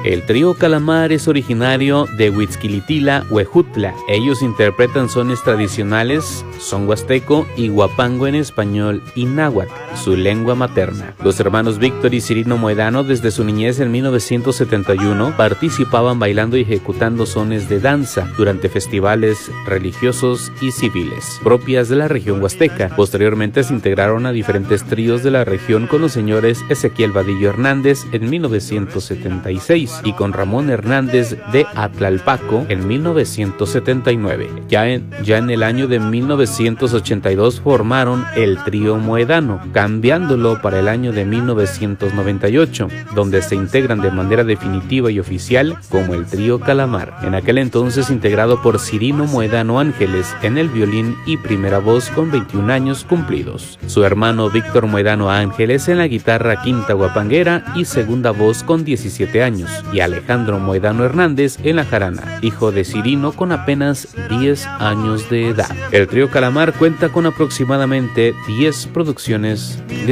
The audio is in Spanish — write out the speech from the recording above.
El trío Calamar es originario de Huixquilitila, Huejutla. Ellos interpretan sones tradicionales, son huasteco y huapango en español y náhuatl, su lengua materna. Los hermanos Víctor y Cirino Moedano desde su niñez en 1971 participaban bailando y ejecutando sones de danza durante festivales religiosos y civiles propias de la región huasteca. Posteriormente se integraron a diferentes tríos de la región con los señores Ezequiel Vadillo Hernández en 1976 y con Ramón Hernández de Atlalpaco en 1979. Ya en el año de 1982 formaron el trío Moedano, cambiándolo para el año de 1998, donde se integran de manera definitiva y oficial como el trío Calamar, en aquel entonces integrado por Cirino Moedano Ángeles en el violín y primera voz con 21 años cumplidos, su hermano Víctor Moedano Ángeles en la guitarra quinta guapanguera y segunda voz con 17 años, y Alejandro Moedano Hernández en la jarana, hijo de Cirino con apenas 10 años de edad. El trío Calamar cuenta con aproximadamente 10 producciones